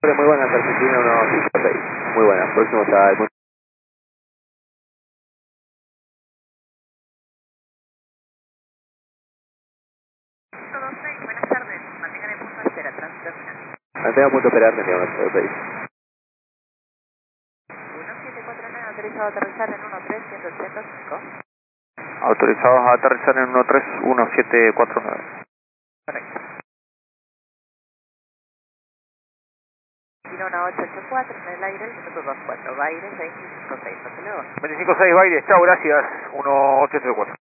Muy buenas, Argentina 156. Muy buenas, próximo está el... 126, buenas tardes. Mantengan el punto de espera, tránsito final. Mantenga punto de espera, Argentina 156. 1749, autorizado a aterrizar en 13185. Autorizados a aterrizar en 131749. Correcto. Vino una 884 en el aire, el minuto 24. Baires 256, hasta luego. 25-6 Baires, chao, gracias. 1834.